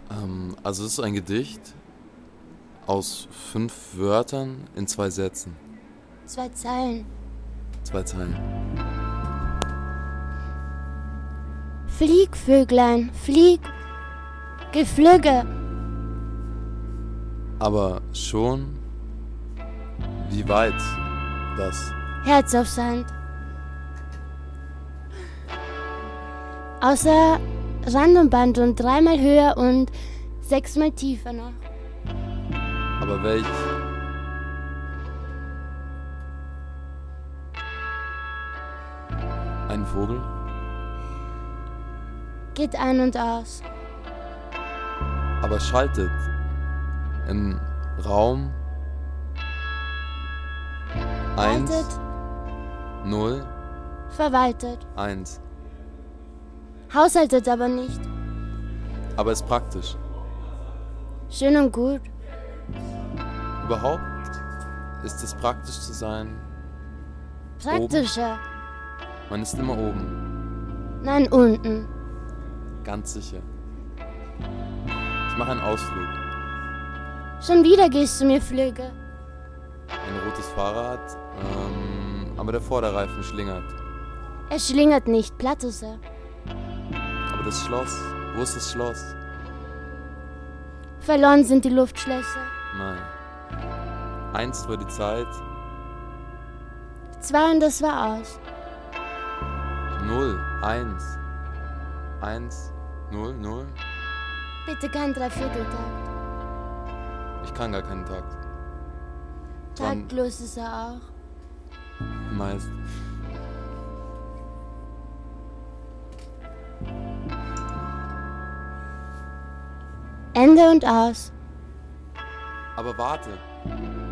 Also es ist ein Gedicht aus 5 Wörtern in 2 Sätzen. 2 Zeilen. 2 Zeilen. Flieg, Vöglein, flieg, Geflügge. Aber schon, wie weit das? Herz auf Sand. Außer Rand und Band und 3-mal höher und 6-mal tiefer noch. Aber welch? Ein Vogel? Geht ein und aus. Aber schaltet im Raum 1, Waltet, 0, verwaltet. 1. Haushaltet aber nicht. Aber ist praktisch. Schön und gut. Überhaupt ist es praktisch zu sein. Praktischer. Man ist immer oben. Nein, unten. Ganz sicher. Ich mache einen Ausflug. Schon wieder gehst du mir Flügge. Ein rotes Fahrrad, aber der Vorderreifen schlingert. Er schlingert nicht, platt ist er. Aber das Schloss, wo ist das Schloss? Verloren sind die Luftschlösser. Nein. Einst war die Zeit 2 und das war aus. 0, 1. 1, 0, 0. Bitte kein Dreivierteltakt. Ich kann gar keinen Takt. Taktlos ist er auch. Meist. Ende und aus. Aber warte.